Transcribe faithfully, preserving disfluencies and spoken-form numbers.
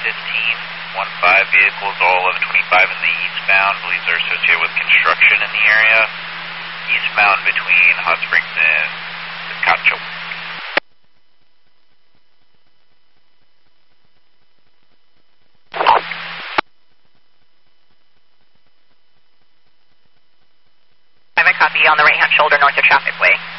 fifteen, one five vehicles, all of twenty-five in the eastbound. Beliefs are associated with construction in the area. Eastbound between Hot Springs and Cacho. I have a copy on the right-hand shoulder north of Traffic Way.